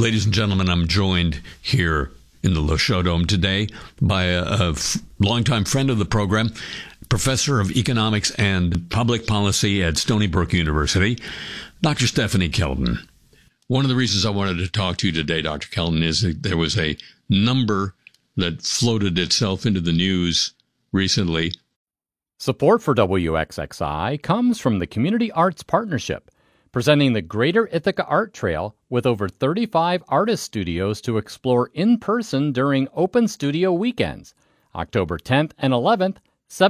Ladies and gentlemen, I'm joined here in the Le Show Dome today by a longtime friend of the program, professor of economics and public policy at Stony Brook University, Dr. Stephanie Kelton. One of the reasons I wanted to talk to you today, Dr. Kelton, is that there was a number that floated itself into the news recently. Support for WXXI comes from the Community Arts Partnership, presenting the Greater Ithaca Art Trail with over 35 artist studios to explore in person during Open Studio Weekends, October 10th and 11th